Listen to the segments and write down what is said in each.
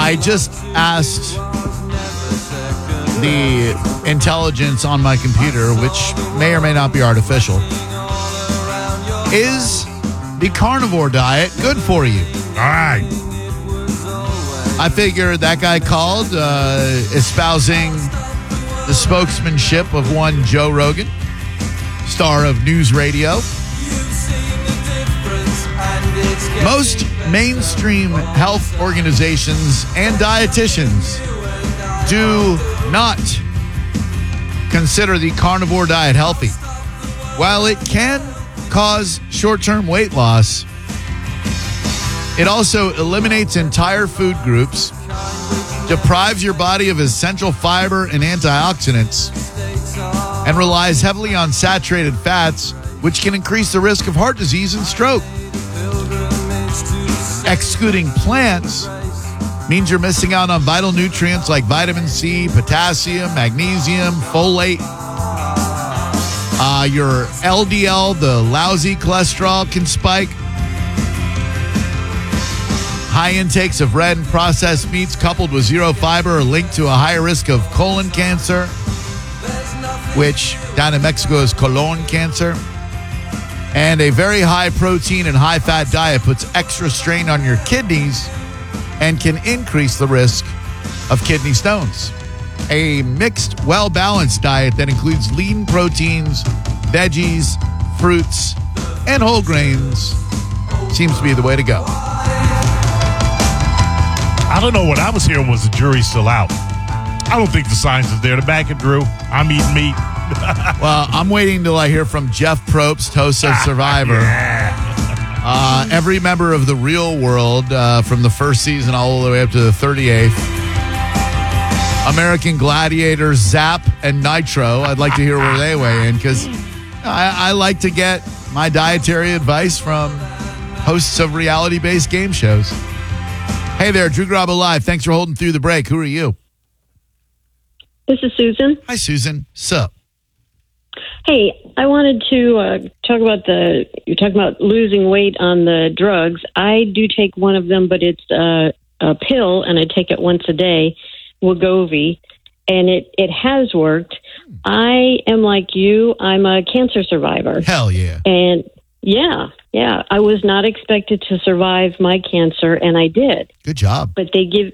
I just asked the intelligence on my computer, which may or may not be artificial, is the carnivore diet good for you? All right. I figured that guy called, espousing the spokesmanship of one Joe Rogan, star of News Radio. Most mainstream health organizations and dietitians do not consider the carnivore diet healthy. While it can cause short-term weight loss, it also eliminates entire food groups, deprives your body of essential fiber and antioxidants, and relies heavily on saturated fats, which can increase the risk of heart disease and stroke. Excluding plants means you're missing out on vital nutrients like vitamin C, potassium, magnesium, folate. Your LDL, the lousy cholesterol, can spike. High intakes of red and processed meats coupled with zero fiber are linked to a higher risk of colon cancer, which down in Mexico is colon cancer. And a very high protein and high fat diet puts extra strain on your kidneys and can increase the risk of kidney stones. A mixed, well-balanced diet that includes lean proteins, veggies, fruits, and whole grains seems to be the way to go. I don't know. What I was hearing was the jury's still out. I don't think the science is there to back it, Drew. I'm eating meat. Well, I'm waiting till I hear from Jeff Probst, host of Survivor. Yeah. Every member of the Real World from the first season all the way up to the 38th. American Gladiator, Zap, and Nitro. I'd like to hear where they weigh in because I like to get my dietary advice from hosts of reality-based game shows. Hey there, Drew Garabo Live. Thanks for holding through the break. Who are you? This is Susan. Hi, Susan. Sup? Hey, I wanted to talk about you're talking about losing weight on the drugs. I do take one of them, but it's a pill, and I take it once a day, Wegovy, and it has worked. I am like you. I'm a cancer survivor. Hell yeah. And yeah, I was not expected to survive my cancer, and I did. Good job. But they give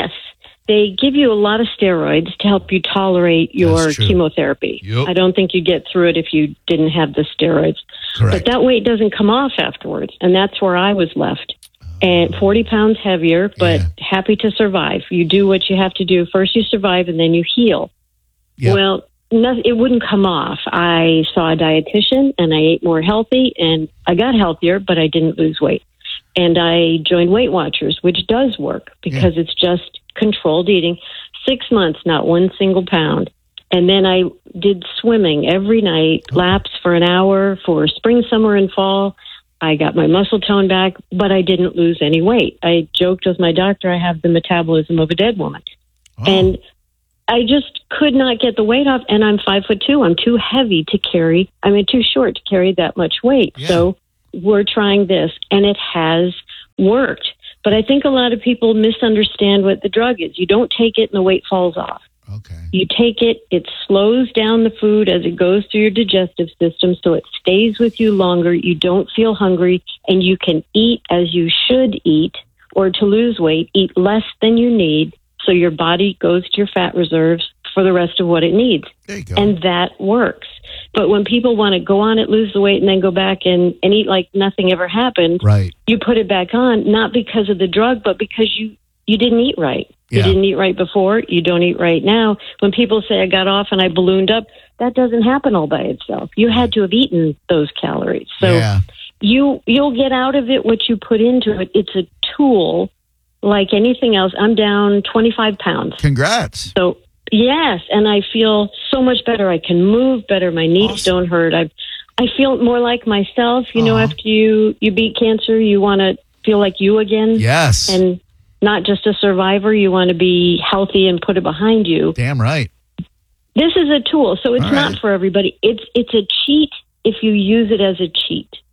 you a lot of steroids to help you tolerate your chemotherapy. Yep. I don't think you'd get through it if you didn't have the steroids. Correct. But that weight doesn't come off afterwards, and that's where I was left. And 40 pounds heavier, but happy to survive. You do what you have to do. First you survive, and then you heal. Yep. Well, it wouldn't come off. I saw a dietitian, and I ate more healthy, and I got healthier, but I didn't lose weight. And I joined Weight Watchers, which does work because it's just controlled eating. 6 months, not one single pound. And then I did swimming every night, laps for an hour for spring, summer, and fall. I got my muscle tone back, but I didn't lose any weight. I joked with my doctor, I have the metabolism of a dead woman. Oh. And I just could not get the weight off, and I'm 5'2". I'm too heavy to carry. Too short to carry that much weight. Yeah. So we're trying this, and it has worked. But I think a lot of people misunderstand what the drug is. You don't take it and the weight falls off. Okay. You take it, it slows down the food as it goes through your digestive system, so it stays with you longer. You don't feel hungry, and you can eat as you should eat, or to lose weight, eat less than you need, so your body goes to your fat reserves for the rest of what it needs. There you go. And that works. But when people want to go on it, lose the weight, and then go back and eat like nothing ever happened, right, you put it back on, not because of the drug, but because you didn't eat right. Yeah. You didn't eat right before. You don't eat right now. When people say I got off and I ballooned up, that doesn't happen all by itself. You had to have eaten those calories. So you'll get out of it what you put into it. It's a tool like anything else. I'm down 25 pounds. Congrats. So, yes, and I feel so much better. I can move better. My knees don't hurt. I feel more like myself. You know, after you beat cancer, you want to feel like you again. Yes. And not just a survivor. You want to be healthy and put it behind you. Damn right. This is a tool, so it's not for everybody. It's a cheat if you use it as a cheat.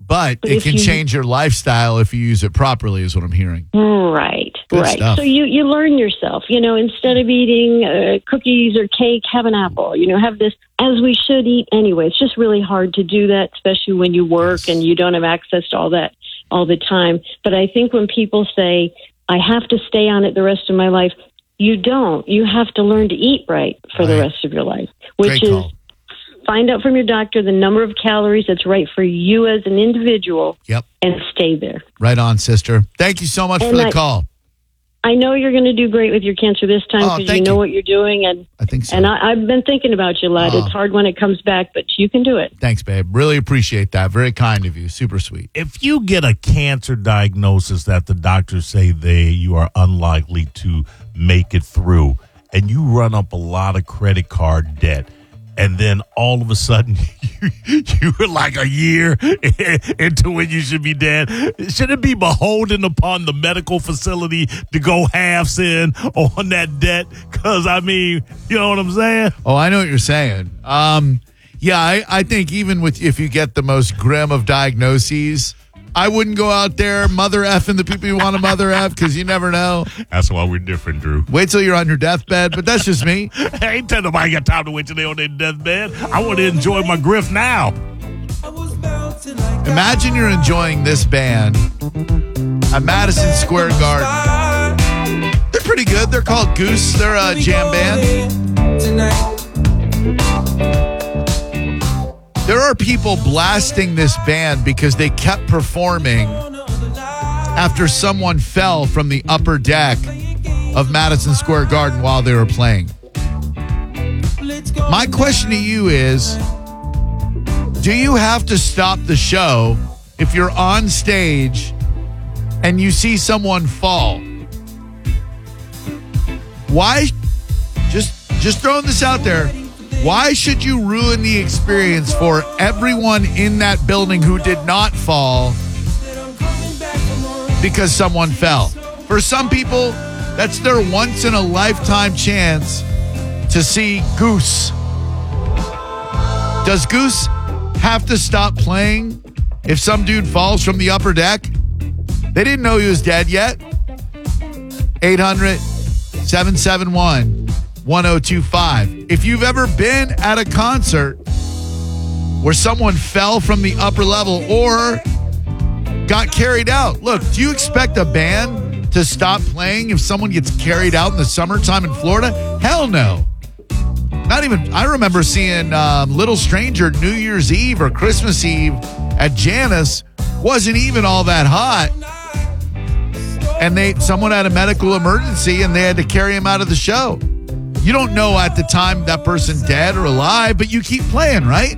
But it if can you- change your lifestyle if you use it properly, is what I'm hearing. Right, Good right. stuff. So you learn yourself, instead of eating cookies or cake, have an apple, have this, as we should eat anyway. It's just really hard to do that, especially when you work and you don't have access to all that all the time. But I think when people say, I have to stay on it the rest of my life, you don't. You have to learn to eat right for the Right. rest of your life, which Great is call. find out from your doctor the number of calories that's right for you as an individual Yep. and stay there. Right on, sister. Thank you so much for And the call. I know you're going to do great with your cancer this time Oh, because thank you know you. what you're doing. And I think so. and I've been thinking about you a lot. Oh. It's hard when it comes back, but you can do it. Thanks, babe. Really appreciate that. Very kind of you. Super sweet. If you get a cancer diagnosis that the doctors say you are unlikely to make it through, and you run up a lot of credit card debt, and then all of a sudden you were like a year into when you should be dead, should it be beholden upon the medical facility to go halves in on that debt? Because, you know what I'm saying? Oh, I know what you're saying. Yeah, I think even if you get the most grim of diagnoses, I wouldn't go out there mother effing the people you want to mother F because you never know. That's why we're different, Drew. Wait till you're on your deathbed, but that's just me. I ain't telling nobody got time to wait till they're on their deathbed. I want to enjoy my grift now. Imagine you're enjoying this band at Madison Square Garden. They're pretty good. They're called Goose. They're a jam band. There are people blasting this band because they kept performing after someone fell from the upper deck of Madison Square Garden while they were playing. My question to you is, do you have to stop the show if you're on stage and you see someone fall? Why? Just throwing this out there. Why should you ruin the experience for everyone in that building who did not fall because someone fell? For some people, that's their once-in-a-lifetime chance to see Goose. Does Goose have to stop playing if some dude falls from the upper deck? They didn't know he was dead yet. 800-771-1025. If you've ever been at a concert where someone fell from the upper level or got carried out, look, do you expect a band to stop playing if someone gets carried out in the summertime in Florida? Hell no. Not even, I remember seeing Little Stranger New Year's Eve or Christmas Eve at Janus. Wasn't even all that hot. And someone had a medical emergency and they had to carry him out of the show. You don't know at the time that person's dead or alive, but you keep playing, right?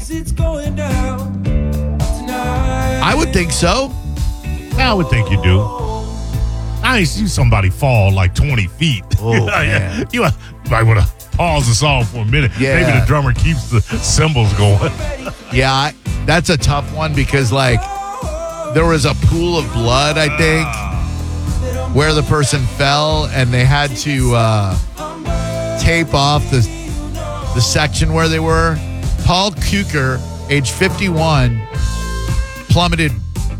I would think so. I would think you do. I ain't seen somebody fall like 20 feet. Oh, man. You might want to pause the song for a minute. Yeah. Maybe the drummer keeps the cymbals going. Yeah, that's a tough one because, there was a pool of blood, I think, where the person fell, and they had to tape off the section where they were. Paul Kuker, age 51, plummeted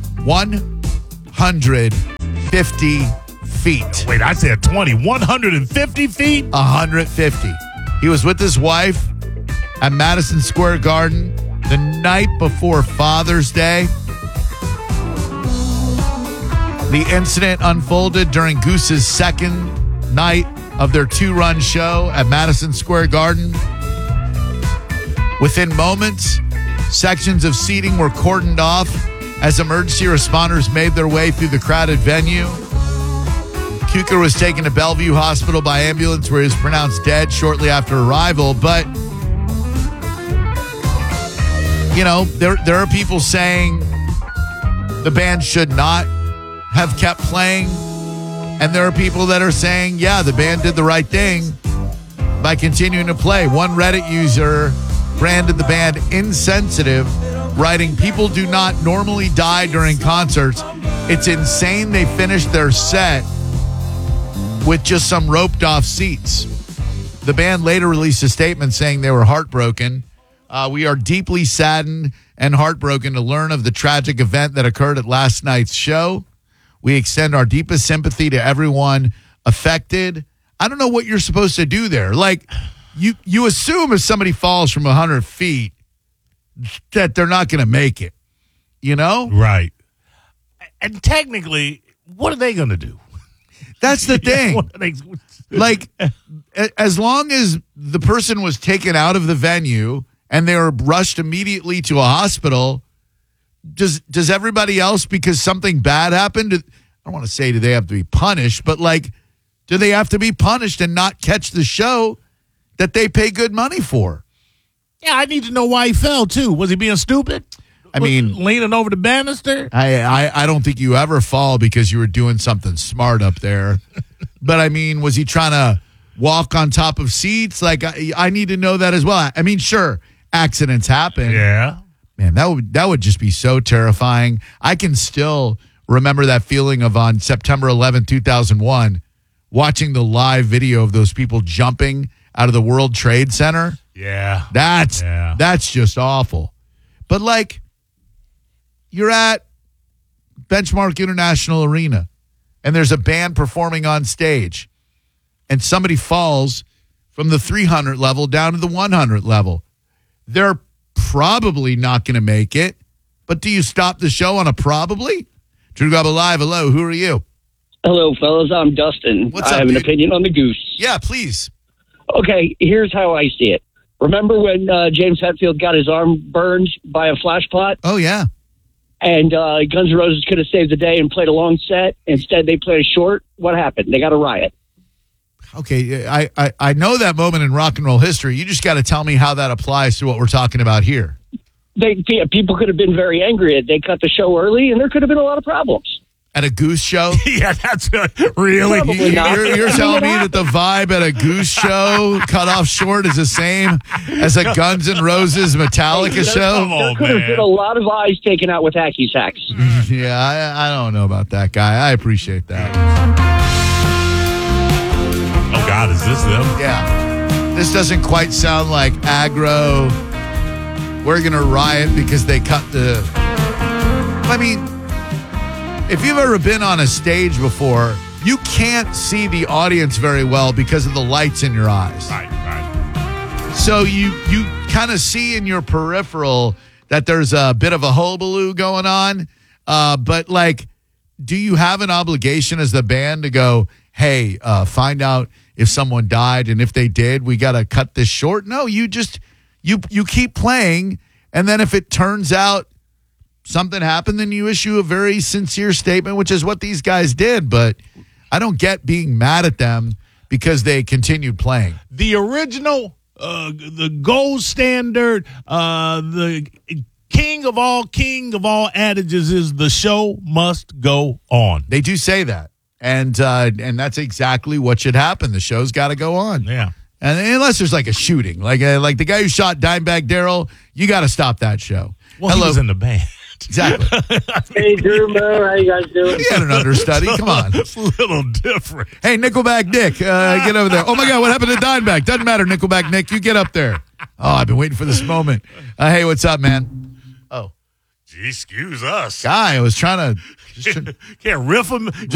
150 feet. Wait, I said 20. 150 feet? 150. He was with his wife at Madison Square Garden the night before Father's Day. The incident unfolded during Goose's second night of their 2-run show at Madison Square Garden. Within moments, sections of seating were cordoned off as emergency responders made their way through the crowded venue. Kuker was taken to Bellevue Hospital by ambulance where he was pronounced dead shortly after arrival. But, there are people saying the band should not have kept playing. And there are people that are saying, yeah, the band did the right thing by continuing to play. One Reddit user branded the band insensitive, writing, "People do not normally die during concerts. It's insane they finished their set with just some roped off seats." The band later released a statement saying they were heartbroken. We are deeply saddened and heartbroken to learn of the tragic event that occurred at last night's show. We extend our deepest sympathy to everyone affected. I don't know what you're supposed to do there. Like, you assume if somebody falls from 100 feet that they're not going to make it, you know? Right. And technically, what are they going to do? That's the thing. What are they- Like, as long as the person was taken out of the venue and they were rushed immediately to a hospital, does everybody else, because something bad happened, I don't want to say do they have to be punished, but like, do they have to be punished and not catch the show that they pay good money for? Yeah, I need to know why he fell, too. Was he being stupid? I mean, leaning over the banister? I don't think you ever fall because you were doing something smart up there. But I mean, was he trying to walk on top of seats? Like, I need to know that as well. I mean, sure, accidents happen. Yeah. Man, that would just be so terrifying. I can still remember that feeling of on September 11th, 2001, watching the live video of those people jumping out of the World Trade Center. Yeah. That's just awful. But like, you're at Benchmark International Arena and there's a band performing on stage and somebody falls from the 300 level down to the 100 level. They're probably not going to make it, but do you stop the show on a probably? Drew Gobble Live, hello, who are you? Hello, fellas. I'm Dustin. What's I up, have an dude? opinion on the goose. Yeah, please. Okay, here's how I see it. Remember when James Hetfield got his arm burned by a flash pot? Oh, yeah. And Guns N' Roses could have saved the day and played a long set. Instead, they played a short. What happened? They got a riot. Okay, I know that moment in rock and roll history. You just got to tell me how that applies to what we're talking about here. People could have been very angry. They cut the show early, and there could have been a lot of problems. At a Goose show? Yeah, that's really. Probably not. You're telling me that the vibe at a Goose show cut off short is the same as a Guns N' Roses Metallica show? Come on, There could have man. been a lot of eyes taken out with hacky sacks. Yeah, I don't know about that guy. I appreciate that. Oh, God, is this them? Yeah. This doesn't quite sound like aggro. We're going to riot because they cut the... I mean, if you've ever been on a stage before, you can't see the audience very well because of the lights in your eyes. Right. So you kind of see in your peripheral that there's a bit of a hullabaloo going on. But, like, do you have an obligation as the band to go, hey, find out if someone died, and if they did, we got to cut this short? No, you just, you keep playing, and then if it turns out something happened, then you issue a very sincere statement, which is what these guys did. But I don't get being mad at them because they continued playing. The original, the gold standard, the king of all adages is the show must go on. They do say that. And that's exactly what should happen. The show's got to go on. Yeah. And unless there's like a shooting, like the guy who shot Dimebag Darrell, you got to stop that show. Well, he was in the band. Exactly. Hey, Drew, Mo, how you guys doing? He had an understudy. Come on. It's a little different. Hey, Nickelback Nick, get over there. Oh, my God, what happened to Dimebag? Doesn't matter, Nickelback Nick. You get up there. Oh, I've been waiting for this moment. Hey, what's up, man? Oh, Gee, excuse us. guy, I was trying to... Can't riff him.